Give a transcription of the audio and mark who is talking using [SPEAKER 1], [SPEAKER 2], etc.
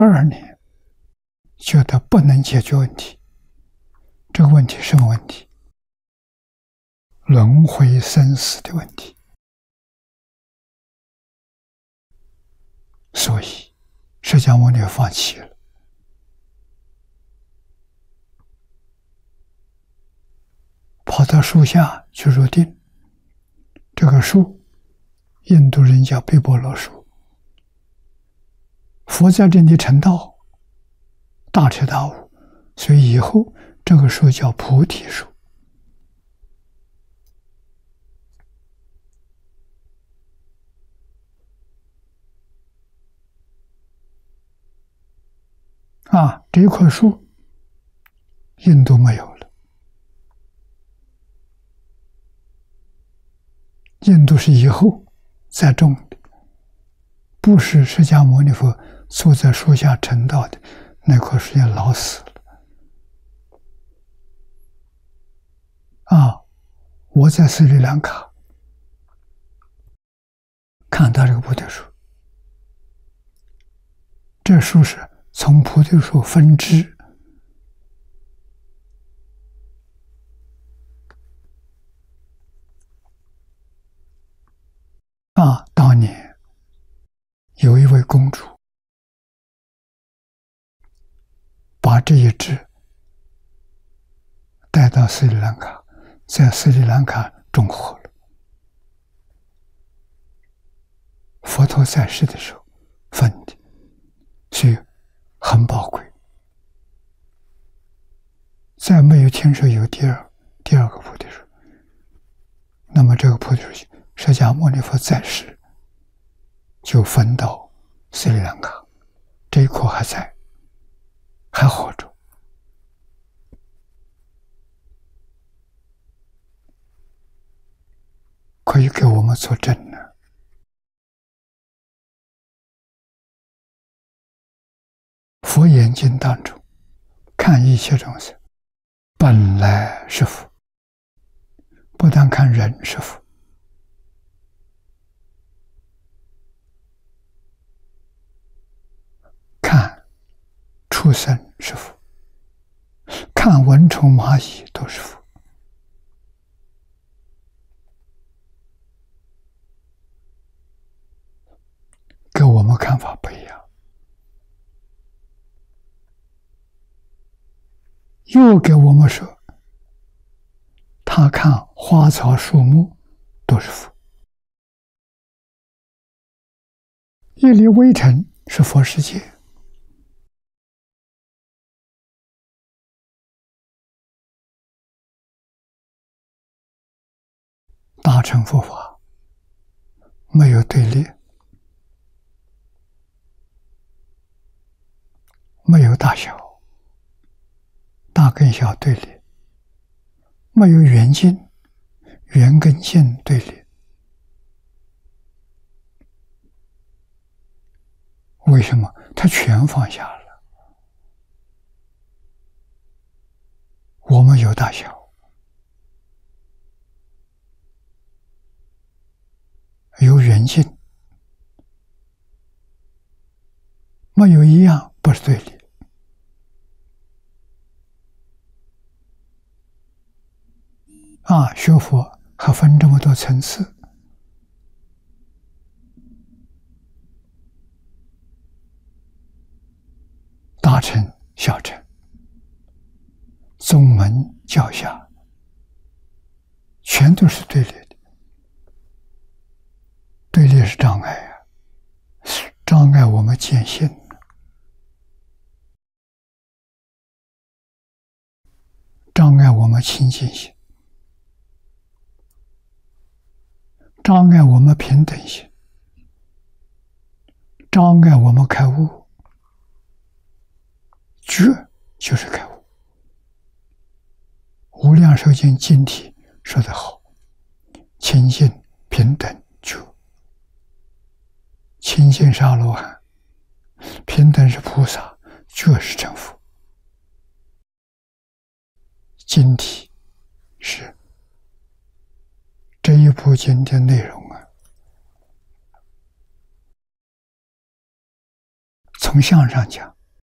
[SPEAKER 1] 2年，觉得不能解决问题。这个问题什么问题？轮回生死的问题。所以释迦牟尼放弃了，跑到树下去入定。这个树，印度人叫毗婆罗树。佛在这里成道，大彻大悟，所以以后这个树叫菩提树。这一棵树，印度没有了。印度是以后再种的，不是释迦牟尼佛坐在树下成道的，那棵树也老死了。我在斯里兰卡看到这个菩提树，这树是从菩提树分支，当年有一位公主把这一支带到斯里兰卡，在斯里兰卡种活了。佛陀在世的时候分的，所以很宝贵。再没有听说有第二个菩提树。那么这个菩提树，释迦牟尼佛在世就分到斯里兰卡，这一棵还在，还活着。可以给我们作证呢。佛眼睛当中看一切众生本来是佛，不但看人是佛，看畜生是佛，看蚊虫蚂蚁都是佛。跟我们看法不一样。又给我们说，他看花草树木都是佛，一粒微尘是佛世界，大乘佛法没有对立，没有大小，大跟小对立，没有圆净，圆跟净对立。为什么？他全放下了。我们有大小，有圆净，没有一样不是对立。学佛还分这么多层次，大乘、小乘、宗门、教下，全都是对立的。对立是障碍啊，障碍我们见性，障碍我们清净心，障碍我们平等心，障碍我们开悟。觉就是开悟。无量寿经经题说得好，清净平等觉，清净是阿罗汉，平等是菩萨，觉是成佛。经题是这一部经的内容从从相上讲，